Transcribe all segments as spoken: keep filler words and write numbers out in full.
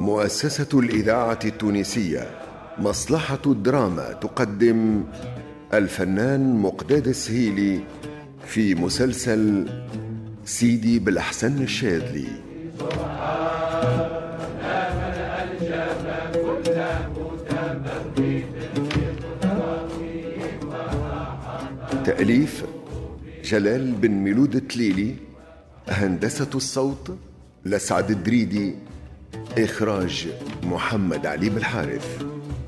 مؤسسة الإذاعة التونسية مصلحة الدراما تقدم الفنان مقداد السهيلي في مسلسل سيدي بالأحسن الشاذلي. تأليف جلال بن ميلود التليلي، هندسة الصوت لسعد الدريدي، إخراج محمد علي بالحارث.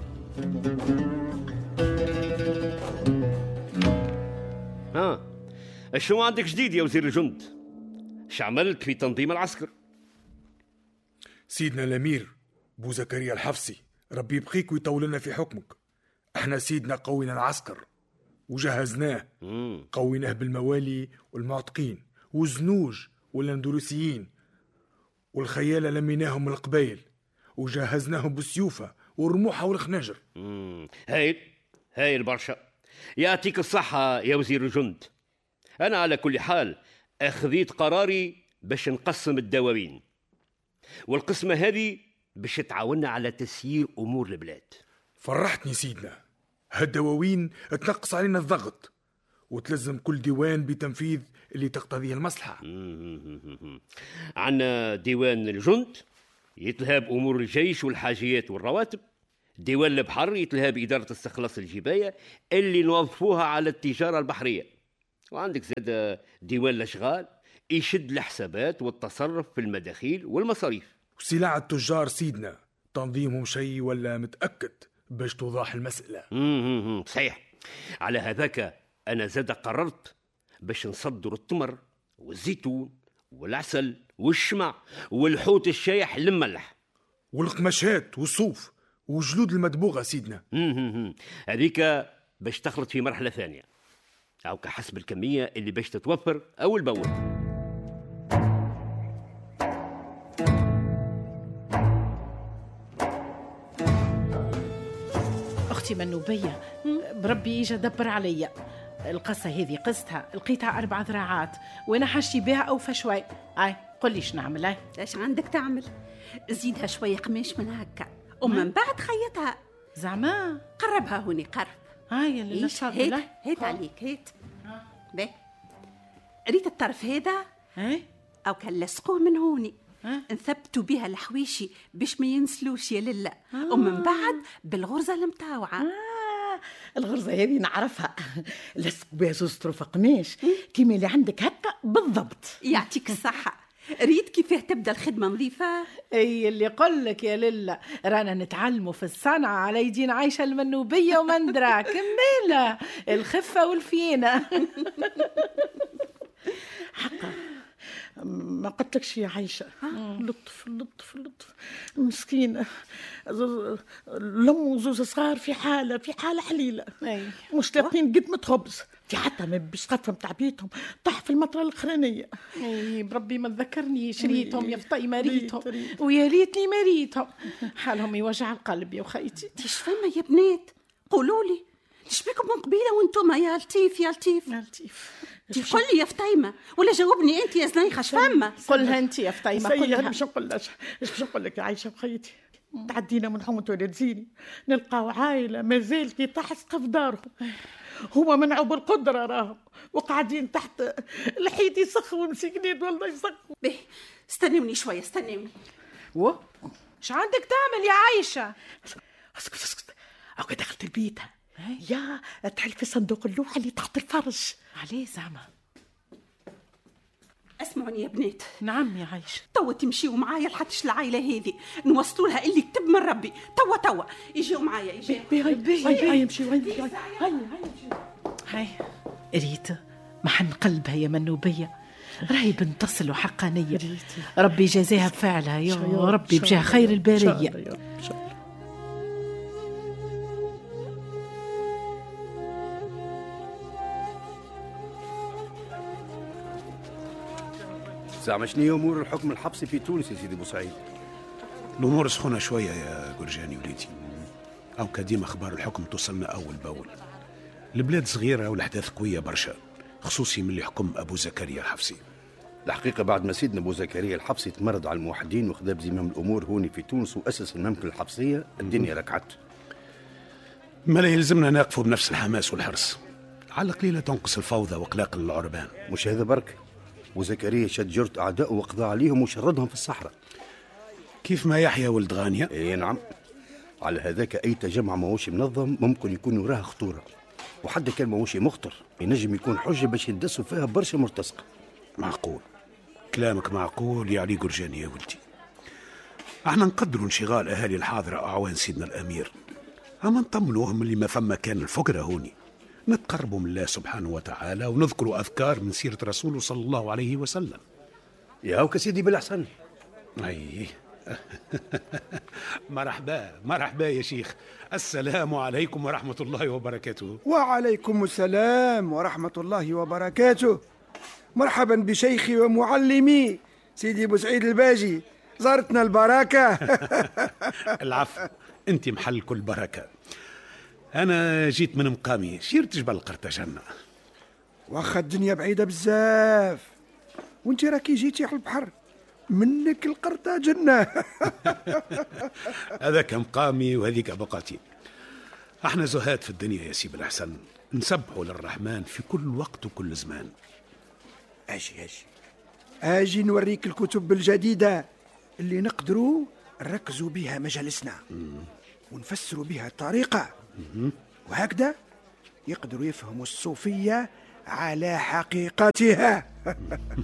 ها شنو عندك جديد يا وزير الجند؟ اش عملت في تنظيم العسكر؟ سيدنا الأمير بو زكريا الحفصي ربي يبقيك ويطول لنا في حكمك. احنا سيدنا قوينا العسكر وجهزناه، قويناه بالموالي والمعتقين والزنوج والاندلسيين والخيالة، لميناهم من القبائل وجهزناهم بالسيوفة والرموحة والخناجر. هايل هايل برشا، يعطيك الصحة يا وزير الجند. أنا على كل حال أخذيت قراري باش نقسم الدواوين، والقسمة هذه باش تعاوننا على تسيير أمور البلاد. فرحتني سيدنا، هالدواوين تنقص علينا الضغط وتلزم كل ديوان بتنفيذ اللي تقتضيه المصلحة. عنا ديوان الجند يتلهى بأمور الجيش والحاجيات والرواتب، ديوان البحر يتلهى بإدارة استخلاص الجباية اللي نوظفوها على التجارة البحرية، وعندك زاد ديوان الأشغال يشد الحسابات والتصرف في المداخيل والمصاريف. وسلاع التجار سيدنا تنظيمهم شيء ولا متأكد باش توضح المسألة؟ مم صحيح. على هذاك أنا زاد قررت باش نصدر التمر والزيتون والعسل والشمع والحوت الشايح المملح والقماشات والصوف والجلود المدبوغة سيدنا. هذيك باش تخلط في مرحلة ثانية، أو كحسب الكمية اللي باش تتوفر أول بأول. أختي منوبية بربي يجي دبر عليا القصة هذه، قصتها لقيتها أربع ذراعات وأنا حاجتي بها أوفى شوي. أي قولي شو نعمل؟ أي ايش عندك تعمل؟ زيدها شوية قماش من هكا ومن بعد خيطها. زعما قربها هوني قرب. هاي اللي هيت هيت عليك هيت باهي. ريت الطرف هذا اي او كان لصقوه من هوني، أه؟ نثبتوا بها الحويشي باش ما ينسلوش يا لله. آه. ومن بعد بالغرزة المتاوعة. آه. الغرزة هذه نعرفها، لصق بها زوز طرف قماش كيما اللي عندك هكا بالضبط. يعطيك الصحة. ريت كيفاه تبدا الخدمة نظيفة؟ اي اللي قلك يا لله، رانا نتعلموا في الصنعة على يدين عايشة المنوبية ومندرا كميلة الخفة والفينة. حقا ما قلتلكش يا عايشة، لطف لطف لطف مسكينة الأم وزوز صغار في حالة في حالة حليلة، مش لاقين قدمة خبز، في حتى ما بيسقفهم تعبيتهم طاح في المطرة الأخرانية. اي بربي ما تذكرنيش، ريتهم يا فطي مريتهم ويا ريتني مريتهم، حالهم يوجع القلب يا خيتي. تيش فما يا بنات؟ قولوا لي تشبيكم من قبيله وانتم يا لطيف يا لطيف يا لطيف. قل لي يا فطيمه ولا جاوبني انت يا زنيخه فما؟ قلها انت يا فطيمه، قلها. مش نقول لك ايش باش نقول لك يا عايشه وخيتي، تعدينا من حومه ولاد زيني نلقاو عائله مازال كي تحسق في دارهم، هما منعوا بالقدره راهم وقاعدين تحت الحيط يسخوا مسكنين والله يسخوا. به استنوني شويه استنوني. و ايش عندك تعمل يا عايشه؟ اسكت اسكت او دخلت البيت يا تحل في صندوق اللوحه اللي تحت الفرش. عليه زعما؟ اسمعوني يا بنات. نعم يا عايشه. توا تمشيوا معايا لحدش العائله هذه نوصلوا لها اللي كتب من ربي. توا توا يجيوا معايا يجيوا. هاي هاي امشي هاي هاي هاي هاي ريت محن قلبها يا منوبيه، راهي بنت تصل وحقانيه، ربي يجازيها بفعلها يا ربي بجاه خير الباريه. زعما شنو امور الحكم الحبسي في تونس يا سيدي بوسعيد؟ الامور سخونه شويه يا جورجاني وليدي، او كديما اخبار الحكم توصلنا اول باول. البلاد صغيره والاحداث قويه برشا، خصوصي من اللي حكم ابو زكريا الحفصي. الحقيقة بعد ما سيدنا أبو زكريا الحفصي تمرد على الموحدين وخذا بزمام الأمور هوني في تونس وأسس المملكة الحفصية، الدنيا ركعت. ما لا يلزمنا نقفوا بنفس الحماس والحرص، على القليلة تنقص الفوضى وقلاق العربان. مش هذا برك، وزكريا شد جرة أعداء وقضى عليهم وشردهم في الصحراء كيف ما يحيى ولد غانية. اي نعم، على هذاك أي تجمع ماهوش منظم ممكن يكون وراها خطورة، وحتى كان ماهوش مخطر ينجم يكون حجة باش يدسوا فيها برشا مرتزقة. معقول، كلامك معقول يا علي قرجاني يا ولدي. احنا نقدروا انشغال أهالي الحاضرة أعوان سيدنا الأمير، أما نطمنوهم اللي ما فما كان الفقرة هوني، نتقربوا من الله سبحانه وتعالى ونذكروا أذكار من سيرة رسوله صلى الله عليه وسلم. يا هوك سيدي بالأحسن. أي مرحبا مرحبا يا شيخ، السلام عليكم ورحمة الله وبركاته. وعليكم السلام ورحمة الله وبركاته. مرحبا بشيخي ومعلمي سيدي بوسعيد الباجي، زارتنا البركة. العفو، انت محل كل بركة. أنا جيت من مقامي شيرت جبل قرطاجنة. واخا الدنيا بعيدة بزاف، وانت راكي جيتي على البحر منك القرطاجنة. هذاك مقامي وهذيك بقاتي. احنا زهاد في الدنيا يا سيب الأحسن، نسبحوا للرحمن في كل وقت وكل زمان. اجي اجي اجي نوريك الكتب الجديدة اللي نقدروا نركزوا بها مجالسنا ونفسروا بها الطريقة، وهكذا يقدروا يفهموا الصوفية على حقيقتها.